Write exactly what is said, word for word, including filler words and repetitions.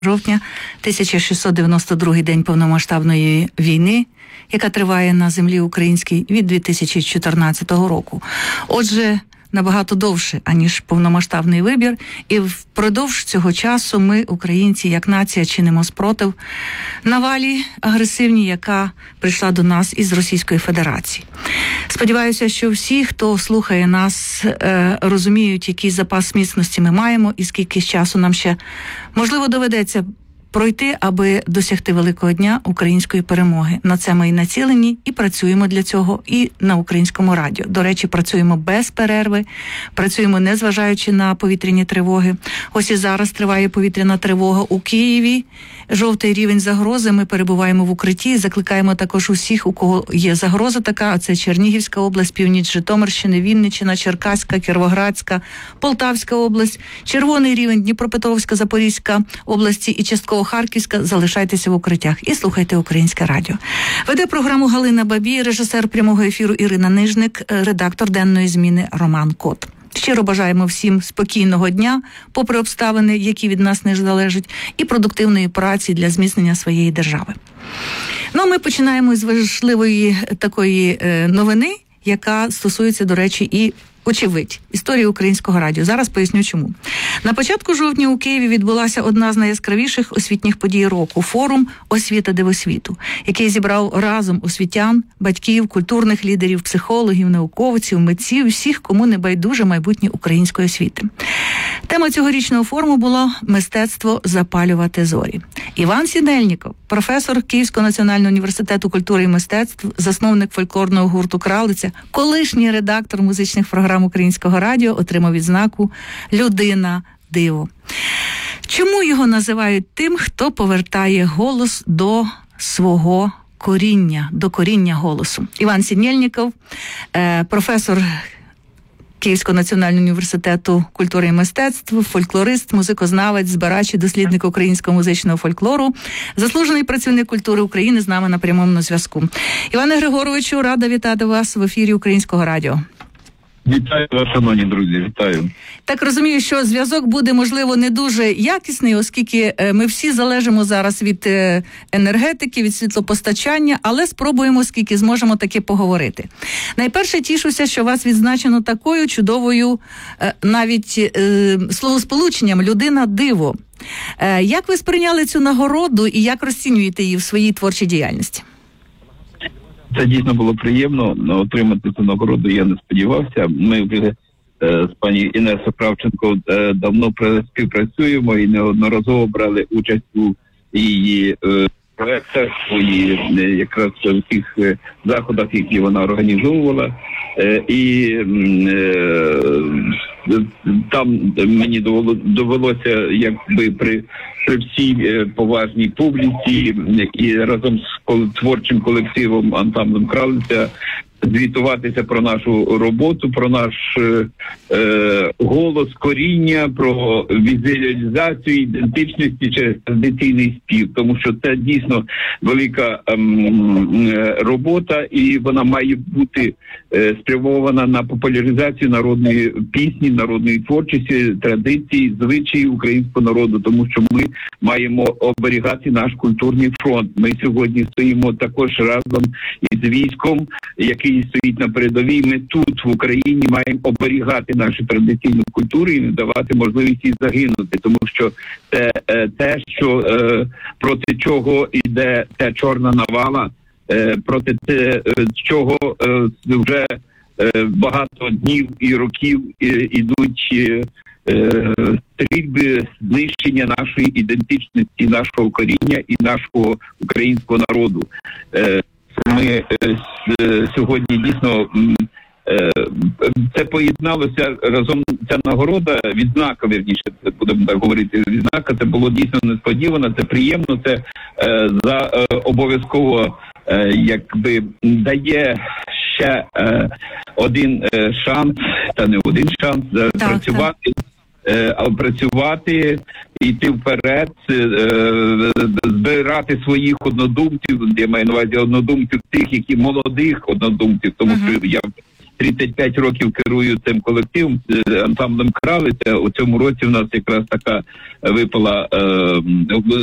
жовтня, тисяча шістсот дев'яносто другий день повномасштабної війни, яка триває на землі українській від дві тисячі чотирнадцятого року. Отже, набагато довше, аніж повномасштабний вибір, і впродовж цього часу ми, українці, як нація, чинимо спротив навалі агресивній, яка прийшла до нас із Російської Федерації. Сподіваюся, що всі, хто слухає нас, е, розуміють, який запас міцності ми маємо і скільки часу нам ще, можливо, доведеться пройти, аби досягти великого дня української перемоги. На це ми і націлені, і працюємо для цього, і на Українському радіо. До речі, працюємо без перерви, працюємо незважаючи на повітряні тривоги. Ось і зараз триває повітряна тривога у Києві. Жовтий рівень загрози, ми перебуваємо в укритті, закликаємо також усіх, у кого є загроза така, а це Чернігівська область, північ Житомирщини, Вінниччина, Черкаська, Кіровоградська, Полтавська область, червоний рівень Дніпропетровська, Запорізька області і частково Харківська. Залишайтеся в укриттях і слухайте Українське радіо. Веде програму Галина Бабій, режисер прямого ефіру Ірина Нижник, редактор денної зміни Роман Кот. Щиро бажаємо всім спокійного дня, попри обставини, які від нас не залежать, і продуктивної праці для зміцнення своєї держави. Ну, ми починаємо з важливої такої новини, яка стосується, до речі, і очевидь, історії Українського радіо. Зараз поясню чому. На початку жовтня у Києві відбулася одна з найяскравіших освітніх подій року – форум «Освіта дивосвіту», який зібрав разом освітян, батьків, культурних лідерів, психологів, науковців, митців, всіх, кому не байдуже майбутнє української освіти. Тема цьогорічного форуму була «Мистецтво запалювати зорі». Іван Сінельніков, професор Київського національного університету культури і мистецтв, засновник фольклорного гурту «Кралиця», колишній редактор музичних програм Українського радіо, отримав відзнаку «Людина-диво». Чому його називають тим, хто повертає голос до свого коріння, до коріння голосу? Іван Сінельніков, професор Київського національного університету культури і мистецтв, фольклорист, музикознавець, збирач і дослідник українського музичного фольклору, заслужений працівник культури України, з нами на прямому зв'язку. Іване Григоровичу, рада вітати вас в ефірі Українського радіо. Вітаю вас, шановні друзі, вітаю. Так розумію, що зв'язок буде, можливо, не дуже якісний, оскільки ми всі залежимо зараз від енергетики, від світлопостачання, але спробуємо, скільки зможемо, таки поговорити. Найперше, тішуся, що вас відзначено такою чудовою навіть словосполученням «людина-диво». Як ви сприйняли цю нагороду і як розцінюєте її в своїй творчій діяльності? Це дійсно було приємно, отримати цю нагороду я не сподівався. Ми вже е, з пані Інесою Кравченко е, давно співпрацюємо і неодноразово брали участь у її е, проєктах, у її е, якраз в тих е, заходах, які вона організовувала. Е, і е, там мені довелося, якби при при всій поважній публіці, і разом з творчим колективом ансамблем «Кралиця» звітуватися про нашу роботу, про наш е, голос, коріння, про візуалізацію ідентичності через традиційний спів. Тому що це дійсно велика е, робота, і вона має бути е, спрямована на популяризацію народної пісні, народної творчості, традицій, звичаїв українського народу, тому що ми маємо оберігати наш культурний фронт. Ми сьогодні стоїмо також разом із військом, який стоїть на передовій. Ми тут, в Україні, маємо оберігати нашу традиційну культуру і не давати можливість їй загинути, тому що це те, що е, проти чого йде ця чорна навала, е, проти те, чого е, вже е, багато днів і років е, ідуть е, стрільби знищення нашої ідентичності, нашого коріння і нашого українського народу. Е, Ми е, сьогодні дійсно е, це поєдналося разом, ця нагорода, відзнака, вірніше, будемо так говорити, відзнака, це було дійсно несподівано, це приємно, це е, за е, обов'язково е, якби дає ще е, один е, шанс, та не один шанс, е, так, працювати. Так. А працювати, йти вперед, збирати своїх однодумців, я маю на увазі однодумців тих, які молодих однодумців, тому uh-huh. що я тридцять п'ять років керую цим колективом, ансамблем «Кралиця». У цьому році у нас якраз така випала е,